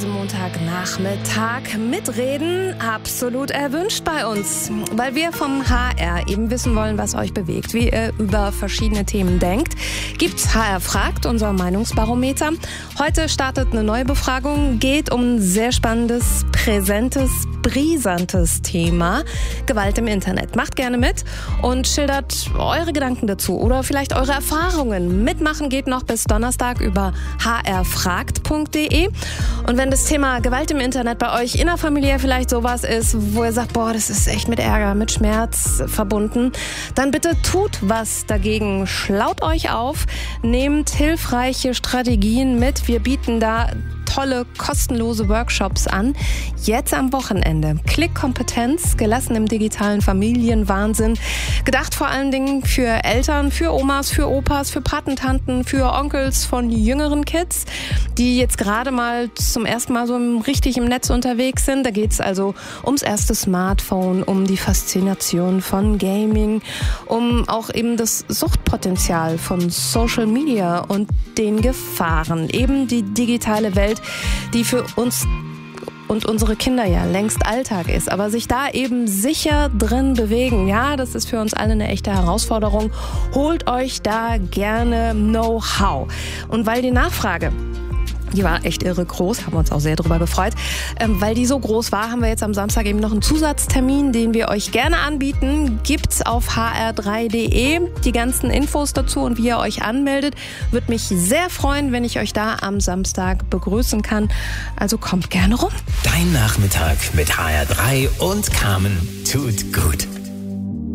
diesem Montagnachmittag mitreden, absolut erwünscht bei uns, weil wir vom HR eben wissen wollen, was euch bewegt, wie ihr über verschiedene Themen denkt. Gibt's HR fragt, unser Meinungsbarometer. Heute startet eine neue Befragung, geht um ein sehr spannendes, präsentes, brisantes Thema, Gewalt im Internet. Macht gerne mit und schildert eure Gedanken dazu oder vielleicht eure Erfahrungen. Mitmachen geht noch bis Donnerstag über hrfragt.de. Und wenn das Thema Gewalt im Internet bei euch innerfamiliär vielleicht sowas ist, wo ihr sagt, boah, das ist echt mit Ärger, mit Schmerz verbunden, dann bitte tut was dagegen. Schlaut euch auf, nehmt hilfreiche Strategien mit. Wir bieten da tolle, kostenlose Workshops an. Jetzt am Wochenende. Klickkompetenz, gelassen im digitalen Familienwahnsinn. Gedacht vor allen Dingen für Eltern, für Omas, für Opas, für Patentanten, für Onkels von jüngeren Kids, die jetzt gerade mal zum ersten Mal so richtig im Netz unterwegs sind. Da geht es also ums erste Smartphone, um die Faszination von Gaming, um auch eben das Suchtpotenzial von Social Media und den Gefahren. Eben die digitale Welt, die für uns und unsere Kinder ja längst Alltag ist, aber sich da eben sicher drin bewegen, ja, das ist für uns alle eine echte Herausforderung. Holt euch da gerne Know-how. Und weil die Nachfrage, die war echt irre groß, haben wir uns auch sehr drüber gefreut. Weil die so groß war, haben wir jetzt am Samstag eben noch einen Zusatztermin, den wir euch gerne anbieten. Gibt's auf hr3.de die ganzen Infos dazu und wie ihr euch anmeldet. Würde mich sehr freuen, wenn ich euch da am Samstag begrüßen kann. Also kommt gerne rum. Dein Nachmittag mit HR3 und Carmen tut gut.